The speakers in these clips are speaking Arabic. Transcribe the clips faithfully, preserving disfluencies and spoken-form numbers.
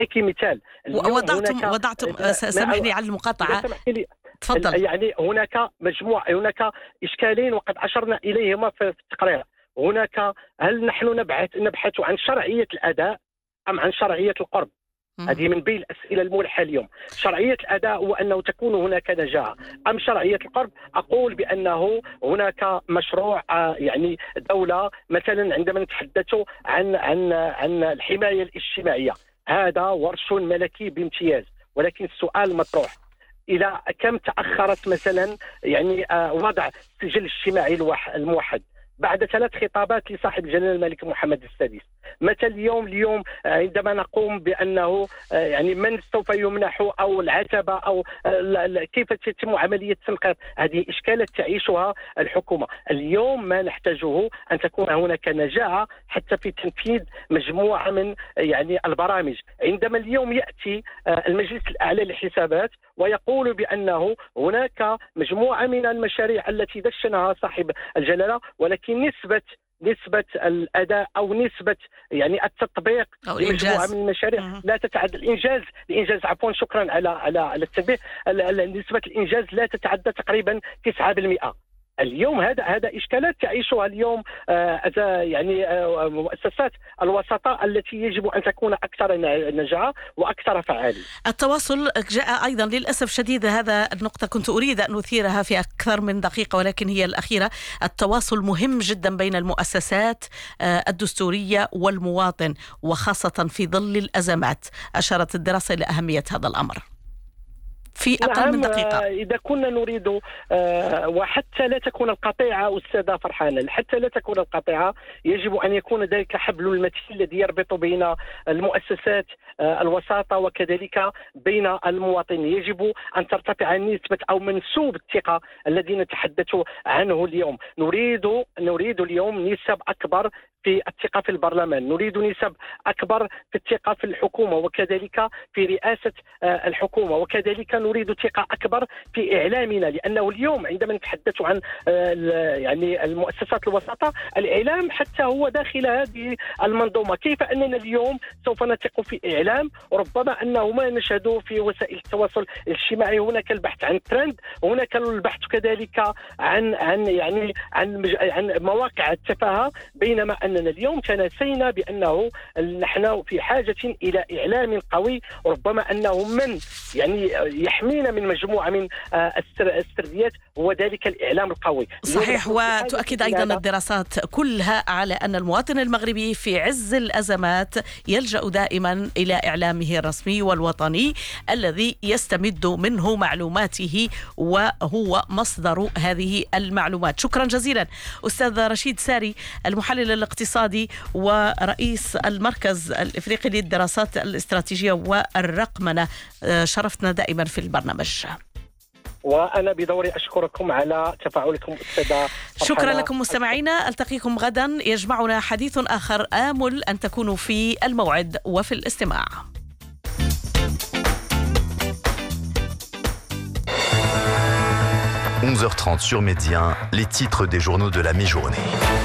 كمثال اليوم وضعتم هناك وضعتم سامحني على المقاطعة. تفضل. يعني هناك مجموعة هناك إشكالين وقد أشرنا إليهما في التقرير. هناك هل نحن نبحث نبحث عن شرعية الأداء أم عن شرعية القرب؟ هذه من بين الأسئلة الملحة اليوم. شرعية الأداء هو أنه تكون هناك نجاعة، أم شرعية القرب؟ أقول بأنه هناك مشروع يعني دولة. مثلا عندما نتحدث عن عن عن الحماية الاجتماعية، هذا ورش ملكي بامتياز، ولكن السؤال مطروح: إلى كم تأخرت مثلا يعني وضع السجل الاجتماعي الموحد بعد ثلاث خطابات لصاحب الجلالة الملك محمد السادس؟ متى اليوم اليوم عندما نقوم بأنه يعني من سوف يمنح أو العتبة أو كيف تتم عملية التنقيط؟ هذه إشكالات تعيشها الحكومة. اليوم ما نحتاجه أن تكون هناك نجاعة حتى في تنفيذ مجموعة من يعني البرامج. عندما اليوم يأتي المجلس الأعلى للحسابات ويقول بأنه هناك مجموعة من المشاريع التي دشنها صاحب الجلالة، ولكن نسبة نسبة الأداء أو نسبة يعني التطبيق لمجموعة من المشاريع مم. لا تتعدى الإنجاز الإنجاز عفوا شكرا على على على التنبيه. نسبة الإنجاز لا تتعدى تقريبا تسعة بالمئة. اليوم هذا هذا إشكالات تعيشها اليوم آه يعني آه مؤسسات الوسطاء التي يجب أن تكون أكثر نجاعة وأكثر فعالية. التواصل جاء أيضا للأسف شديد، هذا النقطة كنت أريد أن أثيرها في أكثر من دقيقة ولكن هي الأخيرة. التواصل مهم جدا بين المؤسسات آه الدستورية والمواطن، وخاصة في ظل الأزمات. أشارت الدراسة إلى أهمية هذا الأمر في أقل نعم من دقيقة. إذا كنا نريد آه وحتى لا تكون القطيعة أستاذة فرحانة، حتى لا تكون القطيعة يجب أن يكون ذلك حبل المتين الذي يربط بين المؤسسات آه الوساطة وكذلك بين المواطنين. يجب أن ترتفع نسبة أو منسوب الثقة الذي نتحدث عنه اليوم. نريد نريد اليوم نسب أكبر في الثقة في البرلمان، نريد نسب أكبر في الثقة في الحكومة وكذلك في رئاسة آه الحكومة، وكذلك نريد ثقة أكبر في إعلامنا، لأنه اليوم عندما نتحدث عن يعني المؤسسات الوسطى، الإعلام حتى هو داخل هذه المنظومة. كيف أننا اليوم سوف نثق في إعلام ربما أنه ما نشهده في وسائل التواصل الاجتماعي؟ هناك البحث عن ترند، هناك البحث كذلك عن عن يعني عن عن مواقع التفاهة، بينما أننا اليوم تناسينا بأنه نحن في حاجة إلى إعلام قوي، ربما أنه من يعني يحمينا من مجموعة من السرديات هو ذلك الإعلام القوي. صحيح. وتؤكد أيضا الدراسات كلها على أن المواطن المغربي في عز الأزمات يلجأ دائما إلى إعلامه الرسمي والوطني الذي يستمد منه معلوماته وهو مصدر هذه المعلومات. شكرا جزيلا أستاذ رشيد ساري، المحلل الاقتصادي ورئيس المركز الإفريقي للدراسات الاستراتيجية والرقمنة، شرفتنا دائما في البرنامج. وأنا بدوري أشكركم على تفاعلكم أستاذة. شكرا لكم مستمعينا، ألتقيكم غدا يجمعنا حديث آخر، آمل أن تكونوا في الموعد وفي الاستماع. onze heures trente sur Média, les titres des journaux de la mi-journée.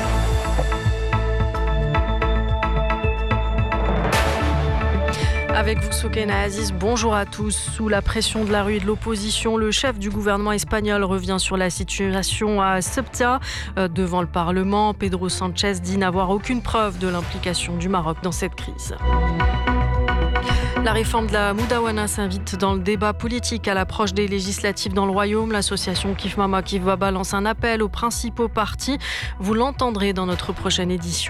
Avec vous, Soukaina Aziz, bonjour à tous. Sous la pression de la rue et de l'opposition, le chef du gouvernement espagnol revient sur la situation à Ceuta. Euh, devant le Parlement, Pedro Sánchez dit n'avoir aucune preuve de l'implication du Maroc dans cette crise. La réforme de la Moudawana s'invite dans le débat politique à l'approche des législatives dans le Royaume. L'association Kif Mama Kif Baba lance un appel aux principaux partis. Vous l'entendrez dans notre prochaine édition.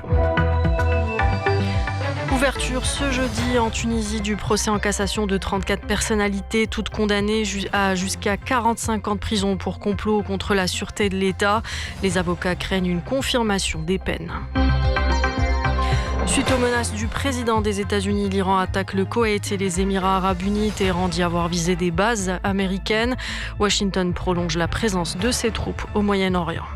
Ouverture ce jeudi en Tunisie du procès en cassation de trente-quatre personnalités, toutes condamnées à jusqu'à quarante-cinq ans de prison pour complot contre la sûreté de l'État. Les avocats craignent une confirmation des peines. Suite aux menaces du président des États-Unis, l'Iran attaque le Koweït et les Émirats arabes unis. Téhéran dit avoir visé des bases américaines. Washington prolonge la présence de ses troupes au Moyen-Orient.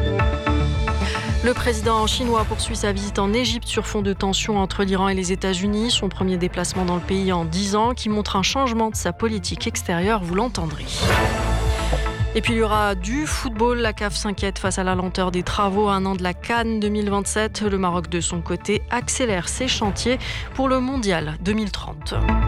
Le président chinois poursuit sa visite en Égypte sur fond de tensions entre l'Iran et les États-Unis. Son premier déplacement dans le pays en dix ans qui montre un changement de sa politique extérieure, vous l'entendrez. Et puis il y aura du football. La C A F s'inquiète face à la lenteur des travaux à un an de la CAN deux mille vingt-sept. Le Maroc, de son côté, accélère ses chantiers pour le mondial deux mille trente.